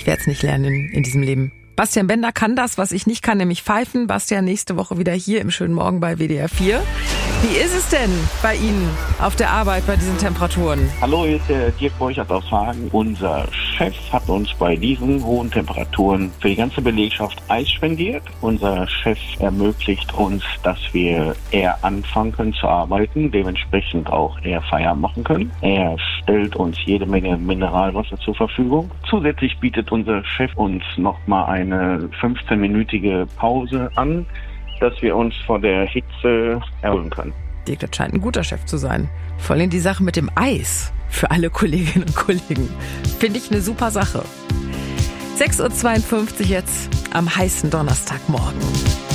Ich werde es nicht lernen in diesem Leben. Bastian Bender kann das, was ich nicht kann, nämlich pfeifen. Bastian nächste Woche wieder hier im schönen Morgen bei WDR 4. Wie ist es denn bei Ihnen auf der Arbeit bei diesen Temperaturen? Hallo, hier ist der Dirk Borchert aus Hagen. Unser Chef hat uns bei diesen hohen Temperaturen für die ganze Belegschaft Eis spendiert. Unser Chef ermöglicht uns, dass wir eher anfangen können zu arbeiten, dementsprechend auch eher Feierabend machen können. Er stellt uns jede Menge Mineralwasser zur Verfügung. Zusätzlich bietet unser Chef uns nochmal eine 15-minütige Pause an, dass wir uns vor der Hitze erholen können. Dirk, das scheint ein guter Chef zu sein. Vor allem die Sache mit dem Eis für alle Kolleginnen und Kollegen. Finde ich eine super Sache. 6.52 Uhr jetzt am heißen Donnerstagmorgen.